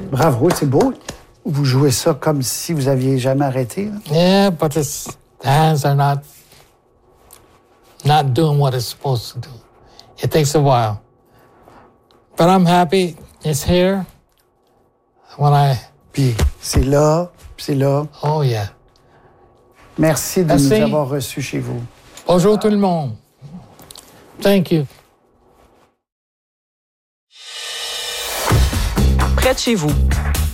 Bravo, c'est beau. Vous jouez ça comme si vous aviez jamais arrêté. Là. Yeah, but the hands are not doing what it's supposed to do. It takes a while. But I'm happy it's here. Puis c'est là, puis c'est là. Oh yeah. Merci de nous avoir reçus chez vous. Bonjour tout le monde. Thank you. Près de chez vous.